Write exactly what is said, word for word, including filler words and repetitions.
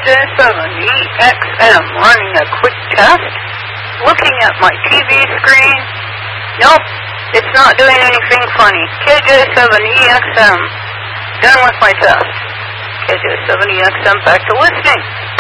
J seven E X M running a quick test. Looking at my T V screen. Nope, it's not doing anything funny. K J seven E X M. Done with my test. K J seven E X M back to listening.